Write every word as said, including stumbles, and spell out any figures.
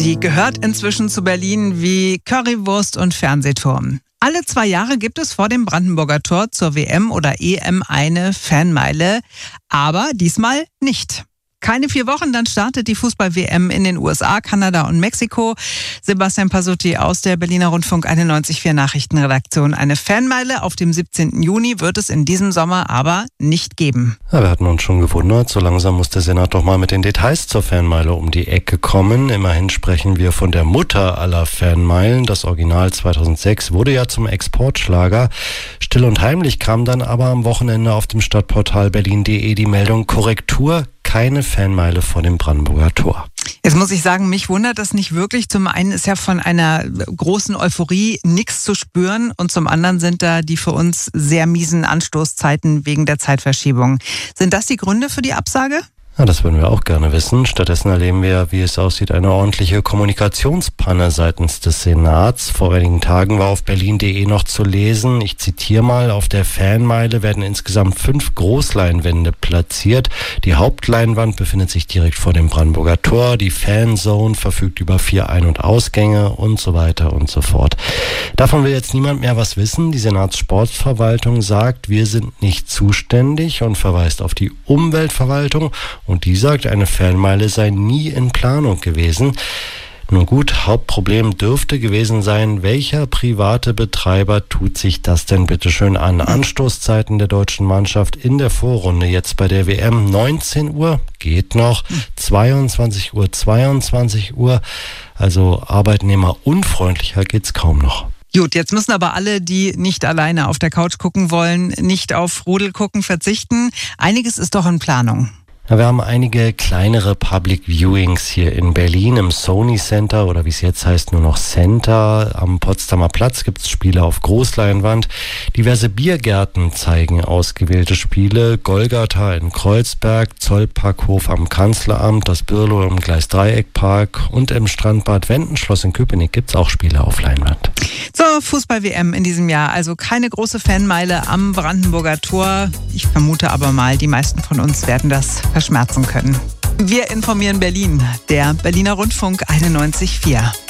Sie gehört inzwischen zu Berlin wie Currywurst und Fernsehturm. Alle zwei Jahre gibt es vor dem Brandenburger Tor zur W M oder E M eine Fanmeile, aber diesmal nicht. Keine vier Wochen, dann startet die Fußball-W M in den U S A, Kanada und Mexiko. Sebastian Pasutti aus der Berliner Rundfunk einundneunzig Komma vier Nachrichtenredaktion. Eine Fanmeile auf dem siebzehnten Juni wird es in diesem Sommer aber nicht geben. Ja, wir hatten uns schon gewundert, so langsam muss der Senat doch mal mit den Details zur Fanmeile um die Ecke kommen. Immerhin sprechen wir von der Mutter aller Fanmeilen. Das Original zweitausendsechs wurde ja zum Exportschlager. Still und heimlich kam dann aber am Wochenende auf dem Stadtportal berlin punkt de die Meldung Korrektur. Keine Fanmeile vor dem Brandenburger Tor. Jetzt muss ich sagen, mich wundert das nicht wirklich. Zum einen ist ja von einer großen Euphorie nichts zu spüren und zum anderen sind da die für uns sehr miesen Anstoßzeiten wegen der Zeitverschiebung. Sind das die Gründe für die Absage? Ja, das würden wir auch gerne wissen. Stattdessen erleben wir, wie es aussieht, eine ordentliche Kommunikationspanne seitens des Senats. Vor einigen Tagen war auf berlin punkt de noch zu lesen, ich zitiere mal, auf der Fanmeile werden insgesamt fünf Großleinwände platziert. Die Hauptleinwand befindet sich direkt vor dem Brandenburger Tor. Die Fanzone verfügt über vier Ein- und Ausgänge und so weiter und so fort. Davon will jetzt niemand mehr was wissen. Die Senatssportverwaltung sagt, wir sind nicht zuständig und verweist auf die Umweltverwaltung. Und die sagt, eine Fanmeile sei nie in Planung gewesen. Nun gut, Hauptproblem dürfte gewesen sein, welcher private Betreiber tut sich das denn bitte schön an? Anstoßzeiten der deutschen Mannschaft in der Vorrunde jetzt bei der W M neunzehn Uhr, geht noch, zweiundzwanzig Uhr, zweiundzwanzig Uhr, also arbeitnehmerunfreundlicher geht's kaum noch. Gut, jetzt müssen aber alle, die nicht alleine auf der Couch gucken wollen, nicht auf Rudel gucken verzichten. Einiges ist doch in Planung. Ja, wir haben einige kleinere Public Viewings hier in Berlin im Sony Center oder wie es jetzt heißt nur noch Center. Am Potsdamer Platz gibt es Spiele auf Großleinwand. Diverse Biergärten zeigen ausgewählte Spiele. Golgatha in Kreuzberg, Zollparkhof am Kanzleramt, das Birlo im Gleis-Dreieck-Park und im Strandbad Wendenschloss in Köpenick gibt es auch Spiele auf Leinwand. Zur Fußball-W M in diesem Jahr. Also keine große Fanmeile am Brandenburger Tor. Ich vermute aber mal, die meisten von uns werden das verschmerzen können. Wir informieren Berlin, der Berliner Rundfunk einundneunzig Komma vier.